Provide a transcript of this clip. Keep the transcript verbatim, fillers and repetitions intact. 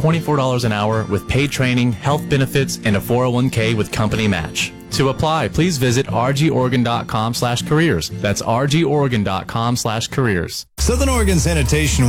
twenty-four dollars an hour with paid training, health benefits, and a four oh one k with company match. To apply, please visit r g oregon dot com slash careers. That's r g oregon dot com slash careers. Southern Oregon Sanitation